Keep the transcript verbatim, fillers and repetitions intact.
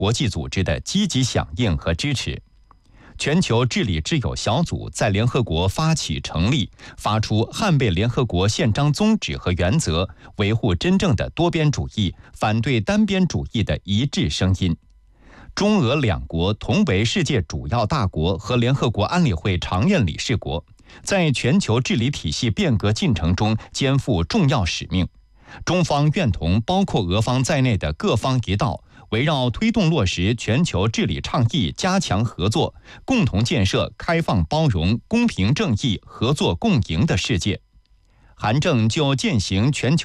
国际组织的积极响应和支持。全球治理之友小组在联合国发起成立，发出捍卫联合国宪章宗旨和原则，维护真正的多边主义，反对单边主义的一致声音。中俄两国同为世界主要大国和联合国安理会常任理事国，在全球治理体系变革进程中肩负重要使命。中方愿同包括俄方在内的各方一道，围绕推动落实全球治理倡议加强合作，共同建设开放包容、公平正义、合作共赢的世界。韩正就践行全球